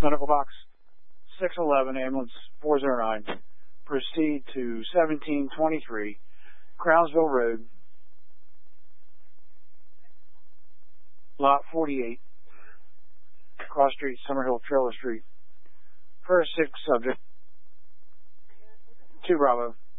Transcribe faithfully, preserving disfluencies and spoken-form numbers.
Medical box six eleven, ambulance four oh nine. Proceed to seventeen twenty-three, Crownsville Road, lot forty-eight, Cross Street, Summerhill, Trailer Street. First six subject, two Bravo.